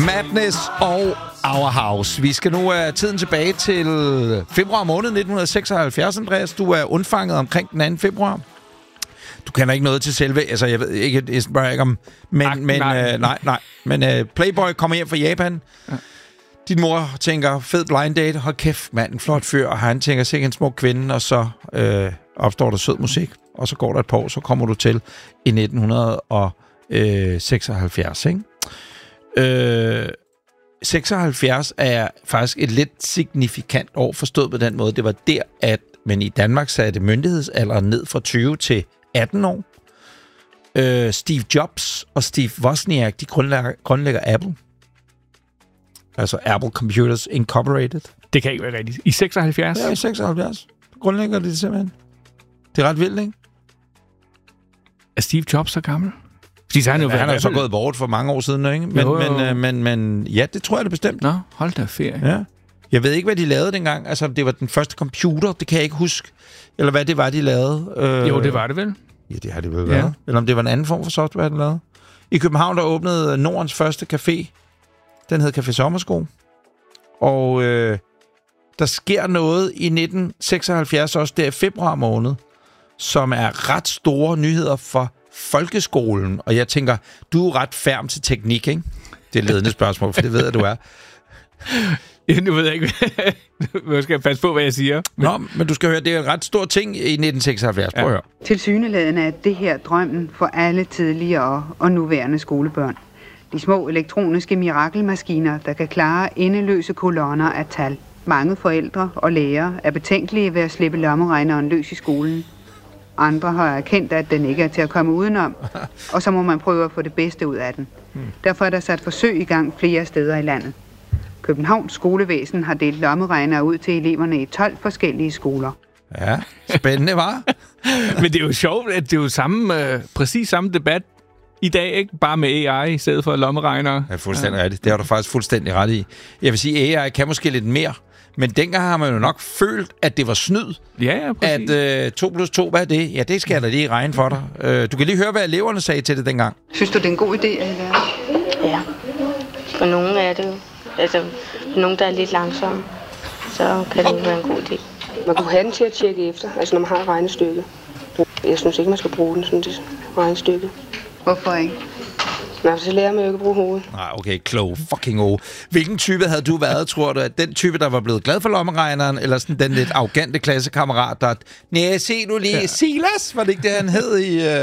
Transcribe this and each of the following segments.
Madness og Our House. Vi skal nu tiden tilbage til februar måned 1976, Andreas. Du er undfanget omkring den 2. februar. Du kender ikke noget til selve... Altså, jeg ved ikke, jeg spørger ikke om... Men Playboy kommer hjem fra Japan. Ja. Din mor tænker, fed blind date. Hold kæft, mand, en flot fyr. Og han tænker, sikkert en smuk kvinde. Og så opstår der sød musik. Og så går der et par år, så kommer du til i 1976, ikke? 76 er faktisk et lidt signifikant år, forstået på den måde. Det var der, at man i Danmark satte myndighedsalderen ned fra 20 til 18 år. Steve Jobs og Steve Wozniak, de grundlægger Apple. Altså Apple Computers Incorporated. Det kan ikke være rigtigt. I 76? Ja, i 76. Grundlægger det simpelthen. Det er ret vildt, ikke? Er Steve Jobs så gammel? Fordi så han er jo så gået bort for mange år siden, ikke? Men ja, det tror jeg det bestemt. Nå, hold da ferie. Ja. Jeg ved ikke, hvad de lavede dengang. Altså, det var den første computer, det kan jeg ikke huske. Eller hvad det var, de lavede. Jo, det var det vel? Ja, det har det vel været. Eller om det var en anden form for software, den lavede. I København, der åbnede Nordens første café. Den hed Café Sommersko. Og der sker noget i 1976, også der i februar måned, som er ret store nyheder for folkeskolen. Og jeg tænker, du er ret færm til teknik, ikke? Det er et ledende spørgsmål, for det ved jeg, du er. Nu ved jeg ikke, jeg skal passe på, hvad jeg siger. Men du skal høre, det er en ret stor ting i 1976. Prøv at høre. Tilsyneladende er det her drømmen for alle tidligere og nuværende skolebørn. De små elektroniske mirakelmaskiner, der kan klare endeløse kolonner af tal. Mange forældre og lærere er betænkelige ved at slippe lommeregneren løs i skolen. Andre har erkendt, at den ikke er til at komme udenom, og så må man prøve at få det bedste ud af den. Derfor er der sat forsøg i gang flere steder i landet. Københavns skolevæsen har delt lommeregnere ud til eleverne i 12 forskellige skoler. Ja, spændende, var. Men det er jo sjovt, at det er jo præcis samme debat i dag, ikke? Bare med AI i stedet for lommeregnere. Ja, fuldstændig rigtigt. Det har du faktisk fuldstændig ret i. Jeg vil sige, AI kan måske lidt mere, men dengang har man jo nok følt, at det var snyd. Ja, præcis. At 2 + 2, hvad er det? Ja, det skal jeg da lige regne for dig. Du kan lige høre, hvad eleverne sagde til det dengang. Synes du, det er en god idé, at lære? Ja. For nogle er det jo. Altså, nogen, der er lidt langsomme, så kan det være en god idé. Man kunne have den til at tjekke efter, altså når man har et regnestykke. Jeg synes ikke, man skal bruge den sådan til regnestykke. Hvorfor ikke? Nej, så lærer man jo ikke at bruge hovedet. Nej, okay, klog. Fucking Hvilken type havde du været, tror du? At den type, der var blevet glad for lommeregneren, eller sådan den lidt arrogante klassekammerat, der... Næh, se nu lige. Ja. Silas, var det ikke det, han hed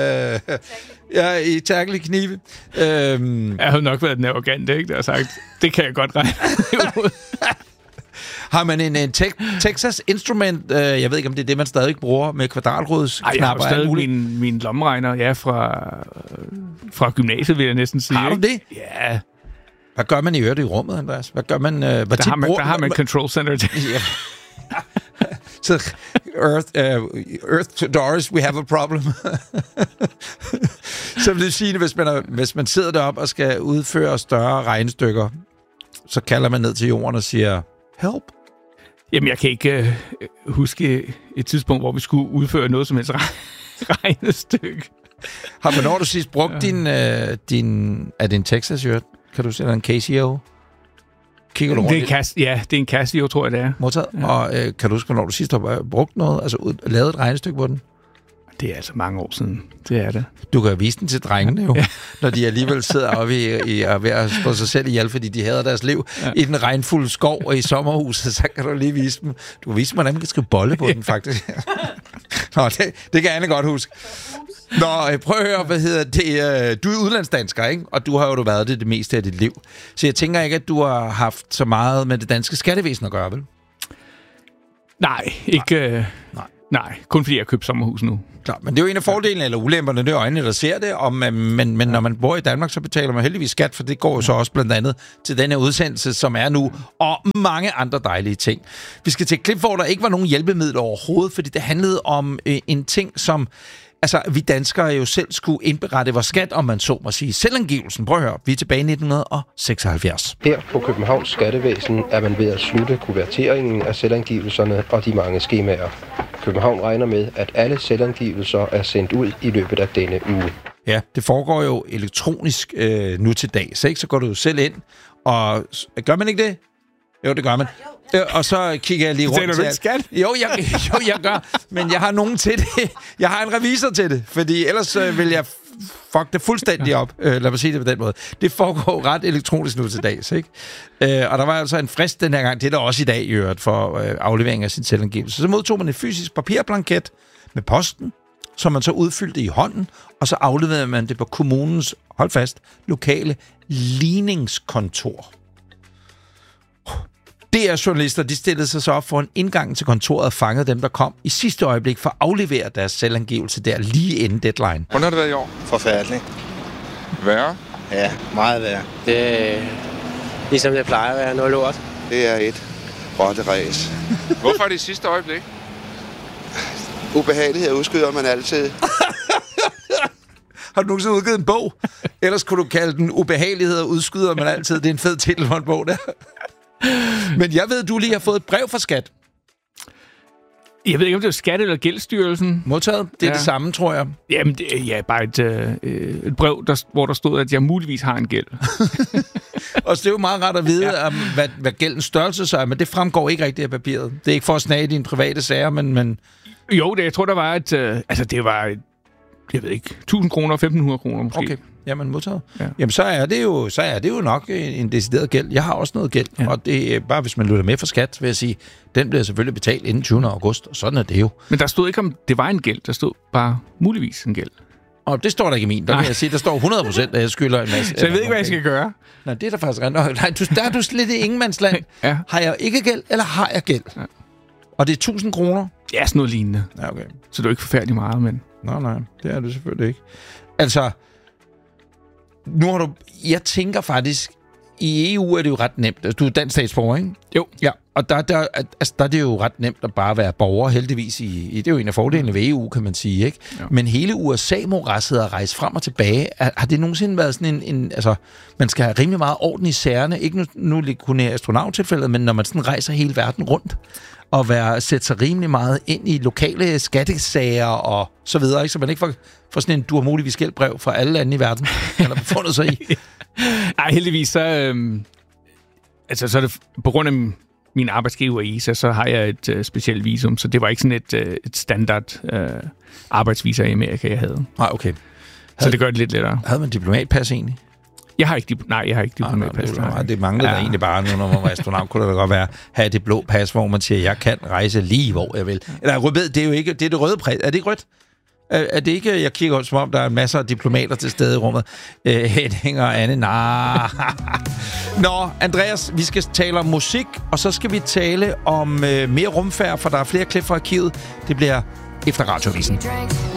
i Tackle Knive? Jeg har nok været den arrogante, ikke? Der har sagt, det kan jeg godt regne ud. Har man en Texas Instrument, jeg ved ikke, om det er det, man stadig bruger, med kvadratrudsknapper? Jeg har stadig min lommeregner, ja, fra gymnasiet, vil jeg næsten sige. Har du det? Ja. Hvad gør man i øvrigt i rummet, Andreas? Hvad gør man? Der har man control center til. Ja. Så Earth to Doris, we have a problem. Så vil det sige, hvis man sidder deroppe og skal udføre større regnestykker, så kalder man ned til jorden og siger, help. Jamen, jeg kan ikke huske et tidspunkt, hvor vi skulle udføre noget som helst regnestykke. Hvornår du sidst brugt er det en Texas-jørt? Kan du se, der en Casio? Kigger du rundt? Det er en Casio, tror jeg, det er. Modtaget. Ja. Og kan du huske, hvornår du sidst har brugt noget? Altså lavet et regnestykke på den? Det er altså mange år siden. Det er det. Du kan vise den til drengene jo, når de alligevel sidder oppe i og ved at slå sig selv ihjel, fordi de hader deres liv i den regnfulde skov og i sommerhuset, så kan du lige vise dem. Du kan vise dem, hvordan man kan skrive bolle på den, faktisk. Nå, det kan Anne godt huske. Nå, prøv at høre, hvad hedder det? Du er udlandsdansker, ikke? Og du har jo været det meste af dit liv. Så jeg tænker ikke, at du har haft så meget med det danske skattevæsen at gøre, vel? Nej, ikke... Nej, kun fordi jeg har købt sommerhus nu. Klar, men det er jo en af fordelene eller ulemperne, det er øjnene, der ser det. Men når man bor i Danmark, så betaler man heldigvis skat, for det går jo så også blandt andet til denne udsendelse, som er nu, og mange andre dejlige ting. Vi skal til et klip, hvor der ikke var nogen hjælpemidler overhovedet, fordi det handlede om en ting, som... Altså, vi danskere jo selv skulle indberette vores skat, om man så må sige. Selvangivelsen, prøv at høre, vi er tilbage i 1976. Her på Københavns Skattevæsen er man ved at slutte kuverteringen af selvangivelserne og de mange skemaer. København regner med, at alle selvangivelser er sendt ud i løbet af denne uge. Ja, det foregår jo elektronisk nu til dags, ikke? Så går du jo selv ind, og gør man ikke det? Jo, det gør man. Og så kigger jeg lige rundt til... Sætter du ikke skat? Jo, jeg gør, men jeg har nogen til det. Jeg har en revisor til det, fordi ellers vil jeg fuck det fuldstændig op. Lad mig sige det på den måde. Det foregår ret elektronisk nu til dags, ikke? Og der var altså en frist den her gang, det er der også i dag i øvrigt, for aflevering af sin selvangivelse. Så modtog man en fysisk papirblanket med posten, som man så udfyldte i hånden, og så afleverede man det på kommunens, hold fast, lokale ligningskontor. DR-journalister, de stillede sig så op for en indgang til kontoret og fangede dem, der kom i sidste øjeblik for at aflevere deres selvangivelse der lige inden deadline. Hvordan har det været i år? Forfærdeligt. Værre? Ja, meget værre. Det er ligesom det plejer at være noget lort. Det er et rotteræs. Hvorfor er det i sidste øjeblik? Ubehagelighed udskyder man altid. Har du nogensinde udgivet en bog? Ellers kunne du kalde den ubehagelighed udskyder man altid. Det er en fed titel for en bog der. Men jeg ved, du lige har fået et brev fra Skat. Jeg ved ikke, om det er Skat eller Gældsstyrelsen. Modtaget? Det er det samme, tror jeg. Jamen, det er bare et brev, hvor der stod, at jeg muligvis har en gæld. Og det er jo meget rart at vide, hvad gældens størrelse så er, men det fremgår ikke rigtigt af papiret. Det er ikke for at snage dine private sager, men... Jo, jeg tror, der var et... det var et, jeg ved ikke, 1.000 kroner, 1.500 kroner måske. Okay, jamen modtaget. Ja. Jamen, så er det jo nok en decideret gæld. Jeg har også noget gæld, og det er bare, hvis man lytter med for Skat, vil jeg sige, den bliver selvfølgelig betalt inden 20. august, og sådan er det jo. Men der stod ikke, om det var en gæld. Der stod bare muligvis en gæld. Og det står der ikke i min. Der vil jeg sige, der står 100%, at jeg skylder en masse. Så jeg ved ikke, hvad jeg skal gøre. Nej, det er der faktisk rent. Nej, der er du slet i ingenmandsland. Ja. Har jeg ikke gæld, eller har jeg gæld? Ja. Og det er 1.000 kroner? Ja, sådan noget lignende. Ja, okay. Så det er jo ikke forfærdeligt meget, men... Nej, det er det selvfølgelig ikke. Altså, nu har du... Jeg tænker faktisk, i EU er det jo ret nemt. Altså, du er dansk statsborger, ikke? Jo. Ja, og der er det jo ret nemt at bare være borger, heldigvis. Det er jo en af fordelene ved EU, kan man sige, ikke? Ja. Men hele USA-morasset at rejse frem og tilbage, har det nogensinde været sådan en... Altså, man skal have rimelig meget orden i sagerne. Ikke nu kun i astronauttilfældet, men når man sådan rejser hele verden rundt, og sætte sig rimelig meget ind i lokale skattesager og så videre, ikke? Så man ikke får sådan en du har muligvis gældbrev fra alle lande i verden, eller befundet sig i. Ej, heldigvis, så er det på grund af min arbejdsgiver i ISA, så har jeg et specielt visum, så det var ikke sådan et standard arbejdsvisa i Amerika, jeg havde. Nej, okay. Så det gør det lidt lettere. Havde man diplomatpas egentlig? Jeg har ikke diplomatpas. Det manglede der egentlig bare nu, når man var astronaut. Kunne det da godt være, have det blå pas, hvor man siger, jeg kan rejse lige, hvor jeg vil. Eller rødbed, det er jo ikke, det er det røde præg. Er det ikke rødt? Er det ikke, jeg kigger som om, der er masser af diplomater til stede i rummet. Henning og Anne, Nå, Andreas, vi skal tale om musik, og så skal vi tale om mere rumfærd, for der er flere klip fra arkivet. Det bliver efter Radiovisen.